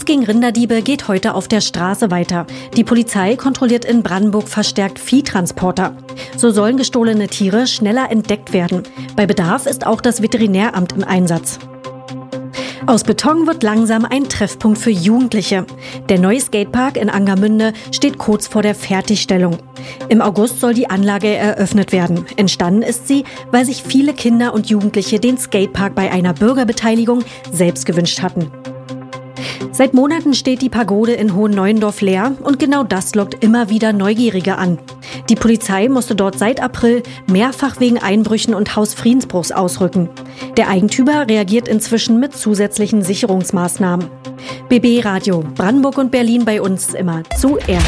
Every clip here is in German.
Kampf gegen Rinderdiebe geht heute auf der Straße weiter. Die Polizei kontrolliert in Brandenburg verstärkt Viehtransporter. So sollen gestohlene Tiere schneller entdeckt werden. Bei Bedarf ist auch das Veterinäramt im Einsatz. Aus Beton wird langsam ein Treffpunkt für Jugendliche. Der neue Skatepark in Angermünde steht kurz vor der Fertigstellung. Im August soll die Anlage eröffnet werden. Entstanden ist sie, weil sich viele Kinder und Jugendliche den Skatepark bei einer Bürgerbeteiligung selbst gewünscht hatten. Seit Monaten steht die Pagode in Hohenneuendorf leer und genau das lockt immer wieder Neugierige an. Die Polizei musste dort seit April mehrfach wegen Einbrüchen und Hausfriedensbruchs ausrücken. Der Eigentümer reagiert inzwischen mit zusätzlichen Sicherungsmaßnahmen. BB Radio, Brandenburg und Berlin bei uns immer zuerst.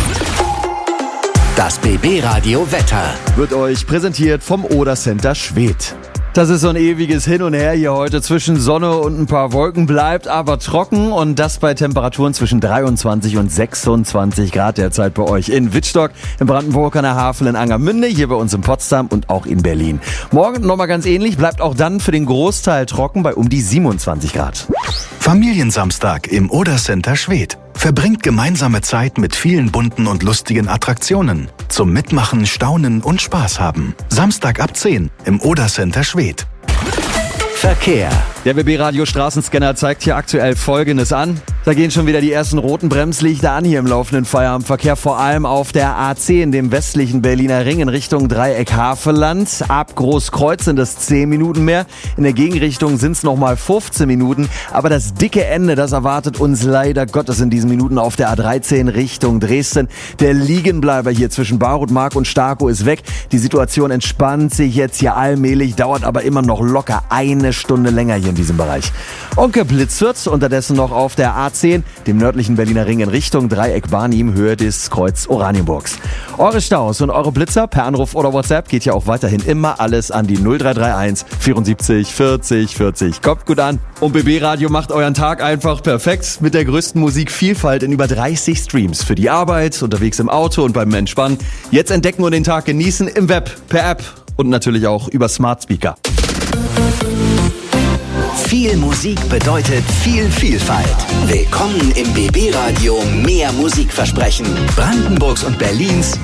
Das BB Radio Wetter wird euch präsentiert vom Oder Center Schwedt. Das ist so ein ewiges Hin und Her hier heute zwischen Sonne und ein paar Wolken, bleibt aber trocken und das bei Temperaturen zwischen 23 und 26 Grad derzeit bei euch in Wittstock, in Brandenburg an der Havel, in Angermünde, hier bei uns in Potsdam und auch in Berlin. Morgen nochmal ganz ähnlich, bleibt auch dann für den Großteil trocken bei um die 27 Grad. Familiensamstag im Oder Center Schwedt. Verbringt gemeinsame Zeit mit vielen bunten und lustigen Attraktionen. Zum Mitmachen, Staunen und Spaß haben. Samstag ab 10 im Oder Center Schwedt. Verkehr. Der BB-Radio Straßenscanner zeigt hier aktuell Folgendes an. Da gehen schon wieder die ersten roten Bremslichter an hier im laufenden Feierabendverkehr, vor allem auf der A10 in dem westlichen Berliner Ring in Richtung Dreieck Havelland. Ab Großkreuz sind es 10 Minuten mehr. In der Gegenrichtung sind es nochmal 15 Minuten. Aber das dicke Ende, das erwartet uns leider Gottes in diesen Minuten auf der A13 Richtung Dresden. Der Liegenbleiber hier zwischen Barutmark und Starkow ist weg. Die Situation entspannt sich jetzt hier allmählich, dauert aber immer noch locker eine Stunde länger hier in diesem Bereich. Und geblitzt wird unterdessen noch auf der A10, dem nördlichen Berliner Ring in Richtung Dreieck Barnim, Höhe des Kreuz Oranienburgs. Eure Staus und eure Blitzer per Anruf oder WhatsApp geht ja auch weiterhin immer alles an die 0331 74 40 40. Kommt gut an. Und BB Radio macht euren Tag einfach perfekt mit der größten Musikvielfalt in über 30 Streams. Für die Arbeit, unterwegs im Auto und beim Entspannen. Jetzt entdecken und den Tag genießen im Web, per App und natürlich auch über Smart Speaker. Viel Musik bedeutet viel Vielfalt. Willkommen im BB Radio Mehr Musikversprechen. Brandenburgs und Berlins